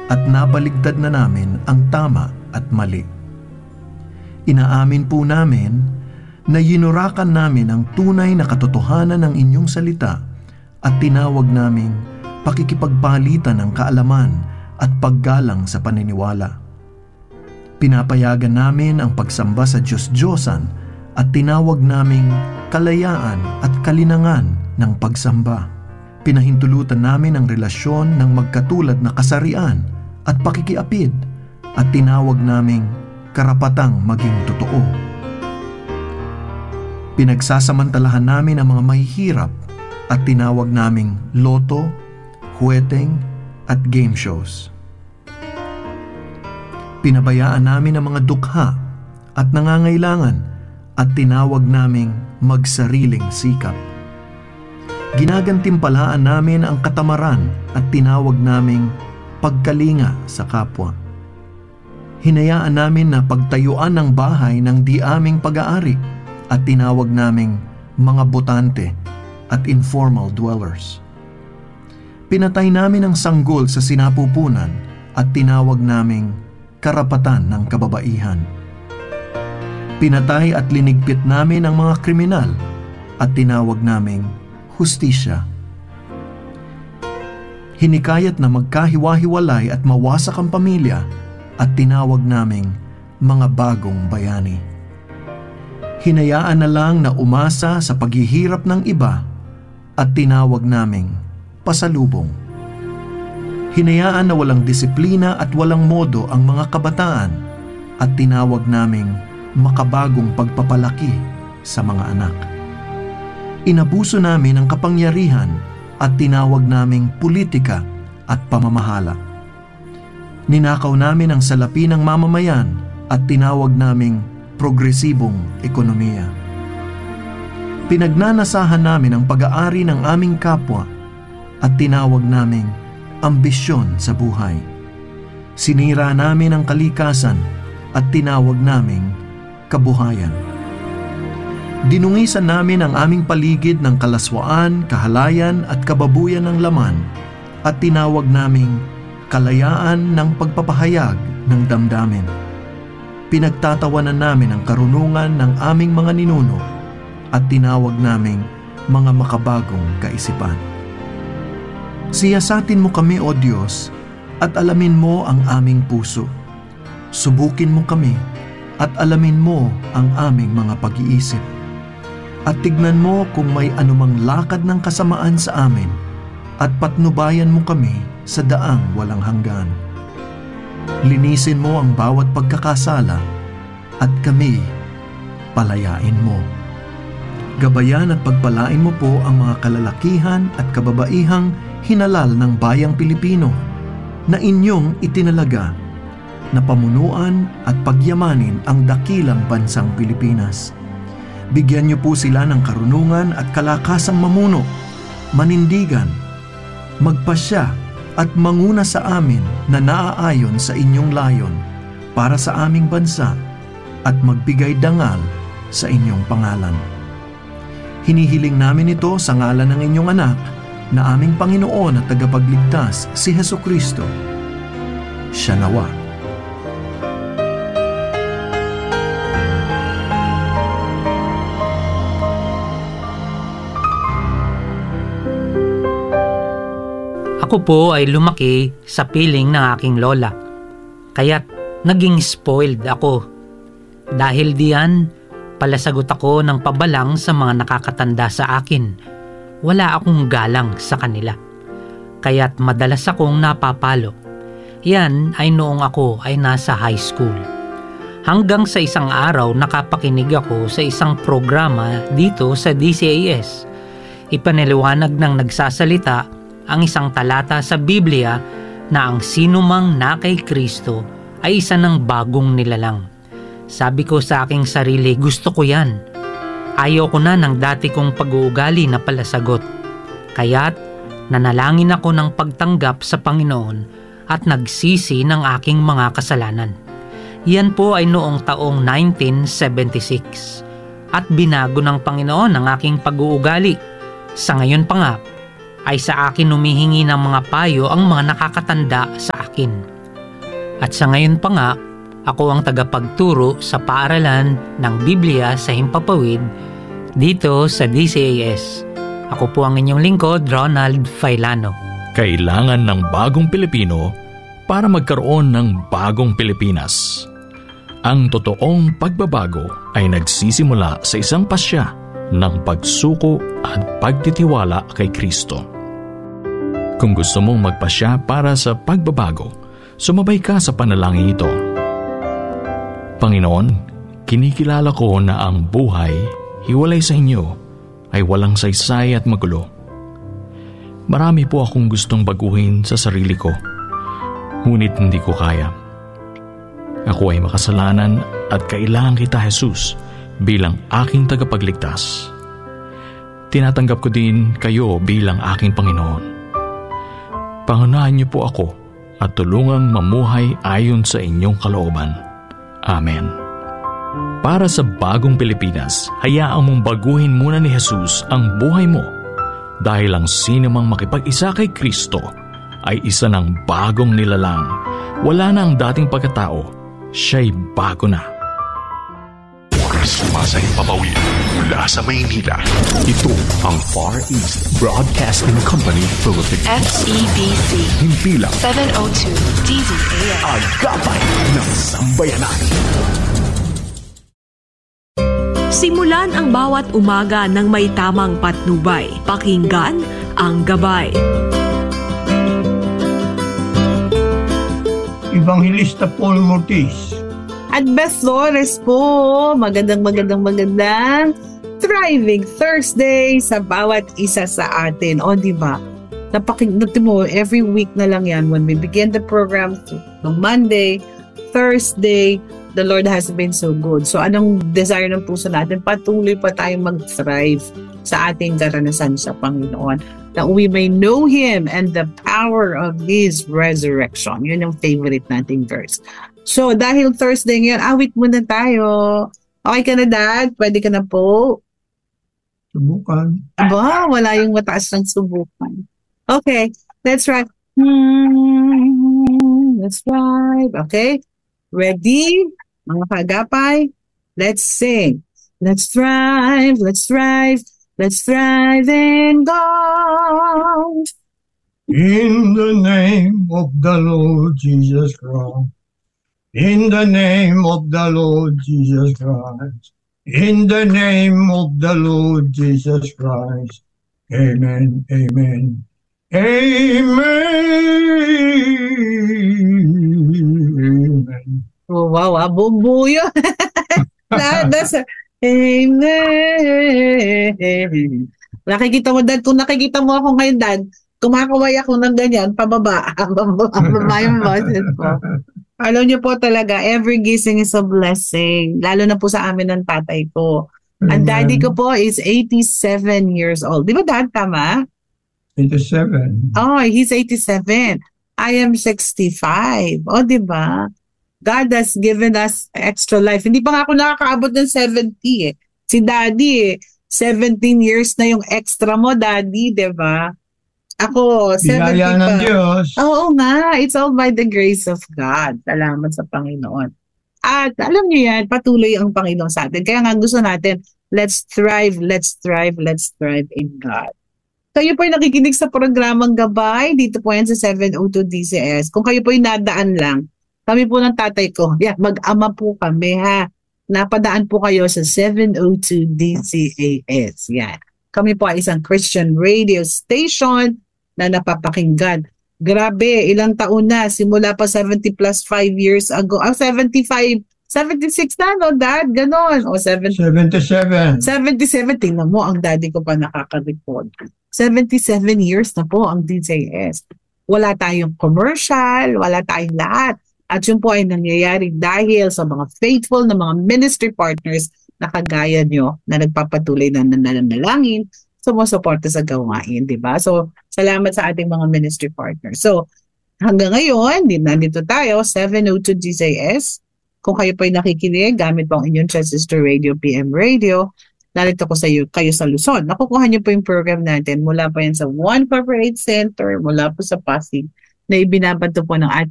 at nabaligtad na namin ang tama at mali. Inaamin po namin na yinurakan namin ang tunay na katotohanan ng inyong salita at tinawag naming pakikipagpalitan ng kaalaman at paggalang sa paniniwala. Pinapayagan namin ang pagsamba sa Diyos-Diyosan at tinawag naming kalayaan at kalinangan ng pagsamba. Pinahintulutan namin ang relasyon ng magkatulad na kasarian at pakikiapid at tinawag naming karapatang maging totoo. Pinagsasamantalahan namin ang mga mahihirap at tinawag naming loto, huweteng at game shows. Pinabayaan namin ang mga dukha at nangangailangan at tinawag naming magsariling sikap. Ginagantimpalaan namin ang katamaran at tinawag naming pagkalinga sa kapwa. Hinayaan namin na pagtayuan ng bahay ng di aming pag-aari at tinawag naming mga botante at informal dwellers. Pinatay namin ang sanggol sa sinapupunan at tinawag naming karapatan ng kababaihan. Pinatay at linigpit namin ang mga kriminal at tinawag naming hustisya. Hinikayat na magkahiwa-hiwalay at mawasak ang pamilya at tinawag naming mga bagong bayani. Hinayaan na lang na umasa sa paghihirap ng iba at tinawag naming pasalubong. Hinayaan na walang disiplina at walang modo ang mga kabataan at tinawag naming makabagong pagpapalaki sa mga anak. Inabuso namin ang kapangyarihan at tinawag naming politika at pamamahala. Ninakaw namin ang salapi ng mamamayan at tinawag naming progresibong ekonomiya. Pinagnanasahan namin ang pag-aari ng aming kapwa at tinawag naming ambisyon sa buhay. Sinira namin ang kalikasan at tinawag naming kabuhayan. Dinungisan namin ang aming paligid ng kalaswaan, kahalayan at kababuyan ng laman at tinawag naming kalayaan ng pagpapahayag ng damdamin. Pinagtatawanan namin ang karunungan ng aming mga ninuno at tinawag naming mga makabagong kaisipan. Siyasatin mo kami, O Diyos, at alamin mo ang aming puso. Subukin mo kami at alamin mo ang aming mga pag-iisip. At tignan mo kung may anumang lakad ng kasamaan sa amin at patnubayan mo kami sa daang walang hanggan. Linisin mo ang bawat pagkakasala at kami palayain mo. Gabayan at pagpalain mo po ang mga kalalakihan at kababaihang hinalal ng bayang Pilipino na inyong itinalaga na pamunuan at pagyamanin ang dakilang bansang Pilipinas. Bigyan niyo po sila ng karunungan at kalakasang mamuno, manindigan, magpasya at manguna sa amin na naaayon sa inyong layon para sa aming bansa at magbigay dangal sa inyong pangalan. Hinihiling namin ito sa ngalan ng inyong anak na aming Panginoon at tagapagligtas si Hesukristo. Siya nawa. Ako po ay lumaki sa piling ng aking lola, kaya't naging spoiled ako. Dahil diyan, palasagot ako ng pabalang sa mga nakakatanda sa akin. Wala akong galang sa kanila, kaya't madalas akong napapalo. Yan ay noong ako ay nasa high school. Hanggang sa isang araw nakapakinig ako sa isang programa dito sa DCAS. Ipaniliwanag ng nagsasalita ang isang talata sa Biblia na ang sinumang na kay Kristo ay isa ng bagong nilalang. Sabi ko sa aking sarili, gusto ko yan. Ayaw ko na ng dati kong pag-uugali na palasagot. Kaya't nanalangin ako ng pagtanggap sa Panginoon at nagsisi ng aking mga kasalanan. Yan po ay noong taong 1976 at binago ng Panginoon ang aking pag-uugali. Sa ngayon pa nga, ay sa akin humihingi ng mga payo ang mga nakakatanda sa akin. At sa ngayon pa nga, ako ang tagapagturo sa paaralan ng Biblia sa Himpapawid dito sa DCAS. Ako po ang inyong lingkod, Ronald Failano. Kailangan ng bagong Pilipino para magkaroon ng bagong Pilipinas. Ang totoong pagbabago ay nagsisimula sa isang pasya ng pagsuko at pagtitiwala kay Kristo. Kung gusto mong magpasya para sa pagbabago, sumabay ka sa panalangin ito. Panginoon, kinikilala ko na ang buhay, hiwalay sa inyo, ay walang saysay at magulo. Marami po akong gustong baguhin sa sarili ko, ngunit hindi ko kaya. Ako ay makasalanan at kailangan kita, Jesus, bilang aking tagapagligtas. Tinatanggap ko din kayo bilang aking Panginoon. Pangunahan niyo po ako at tulungang mamuhay ayon sa inyong kalooban. Amen. Para sa bagong Pilipinas, hayaan mong baguhin muna ni Jesus ang buhay mo dahil ang sino mang makipag-isa kay Kristo ay isa ng bagong nilalang. Wala na ang dating pagkatao, siya'y bago na. Sa Himpapawid mula sa Maynila. Ito ang Far East Broadcasting Company Philippines. FEBC Himpilang 702 DZAS. Agapay ng Sambayanan. Simulan ang bawat umaga ng may tamang patnubay. Pakinggan ang Gabay. Evangelista Paul Mortis. At Beth Flores po, magandang thriving Thursday sa bawat isa sa atin. O, diba? Napakinggan mo, every week na lang yan when we begin the program on Monday, Thursday, the Lord has been so good. So, anong desire ng puso natin? Patuloy pa tayong mag-thrive sa ating karanasan sa Panginoon. That we may know Him and the power of His resurrection. Yun yung favorite nating verse. So, dahil Thursday ngayon, awit muna tayo. Okay ka na, Dad? Pwede ka na po? Subukan. Aba, wala yung mataas ng subukan. Okay, let's try. Let's try. Okay? Ready? Mga kaagapay? Let's sing. Let's thrive, let's thrive, let's thrive in God. In the name of the Lord Jesus Christ. In the name of the Lord Jesus Christ. In the name of the Lord Jesus Christ. Amen. Amen. Amen. Oh, wow, buo yun. That's Amen. Nakikita mo, Dad, kung nakikita mo ako ngayon, Dad, kumakaway ako ng ganyan, pababa. Pababa yung boses ko. Alam niyo po talaga, every gising is a blessing. Lalo na po sa amin ng tatay ko. Ang daddy ko po is 87 years old. Di ba, Dad? Tama? 87. Oh, he's 87. I am 65. Oh, di ba? God has given us extra life. Hindi pa nga ako nakakaabot ng 70 eh. Si Daddy 17 years na yung extra mo, Daddy, di ba? Ako, 70 Biyaya ng Diyos. Oo nga, it's all by the grace of God. Salamat sa Panginoon. At alam niyo yan, patuloy ang Panginoon sa atin. Kaya nga gusto natin, let's thrive, let's thrive, let's thrive in God. Kayo po ay nakikinig sa programang Gabay. Dito po yan sa 702 DCS. Kung kayo po ay nadaan lang, kami po ng tatay ko, mag-ama po kami ha. Napadaan po kayo sa 702 DCAS. Yan. Kami po ay isang Christian radio station na napapakinggan. Grabe, ilang taon na. Simula pa 70 plus 5 years ago. 75, 76 na, no, Dad? Ganon. O 77. 77. Tingnan mo, ang daddy ko pa nakaka-record. 77 years na po ang DCAS. Wala tayong commercial, wala tayong lahat. At yun po ay nangyayari dahil sa mga faithful na mga ministry partners na kagaya nyo na nagpapatuloy na nananalangin, sumusuporta sa gawain, di ba? So, salamat sa ating mga ministry partners. So, hanggang ngayon, nandito tayo, 702 DCS. Kung kayo po ay nakikinig, gamit po ang inyong Transistor Radio, PM Radio, narito ko sa iyo, kayo sa Luzon. Nakukuha niyo po yung program natin mula po yan sa One Corporate Center, mula po sa Pasig, na ibinabanto po ng ating